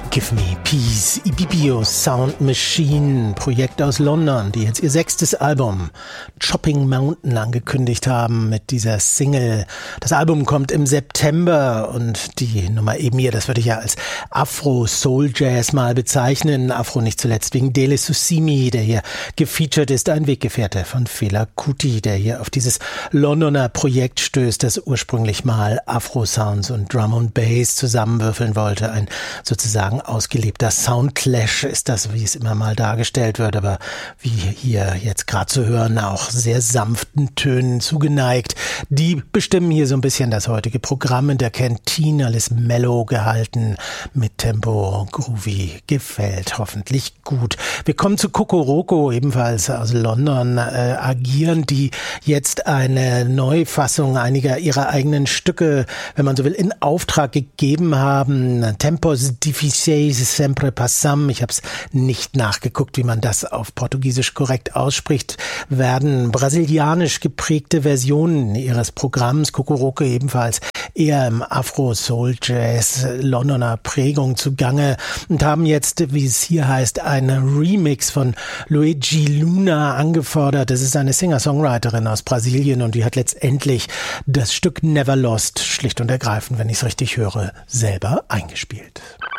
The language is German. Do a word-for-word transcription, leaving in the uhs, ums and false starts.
Give Me Peace, Ibibio Sound Machine, Projekt aus London, die jetzt ihr sechstes Album Chopping Mountain angekündigt haben mit dieser Single. Das Album kommt im September und die Nummer eben hier, das würde ich ja als Afro-Soul-Jazz mal bezeichnen. Afro nicht zuletzt wegen Dele Susimi, der hier gefeatured ist, ein Weggefährte von Fela Kuti, der hier auf dieses Londoner Projekt stößt, das ursprünglich mal Afro-Sounds und Drum und Bass zusammenwürfeln wollte. Ein sozusagen ausgelebter Soundclash ist das, wie es immer mal dargestellt wird, aber wie hier jetzt gerade zu hören, auch sehr sanften Tönen zugeneigt. Die bestimmen hier so ein bisschen das heutige Programm in der Kantine, alles mellow gehalten, mit Tempo, groovy, gefällt hoffentlich gut. Wir kommen zu Kokoroko, ebenfalls aus London, äh, agieren die jetzt eine Neufassung einiger ihrer eigenen Stücke, wenn man so will, in Auftrag gegeben haben. Tempos difficiles sempre passam, ich habe es nicht nachgeguckt, wie man das auf Portugiesisch korrekt ausspricht, werden brasilianisch geprägte Versionen ihres Programms, Kokoroko ebenfalls eher im Afro-Soul-Jazz Londoner Prägung zugange und haben jetzt, wie es hier heißt, einen Remix von Luigi Luna angefordert. Das ist eine Singer-Songwriterin aus Brasilien und die hat letztendlich das Stück Never Lost, schlicht und ergreifend, wenn ich es richtig höre, selber eingespielt.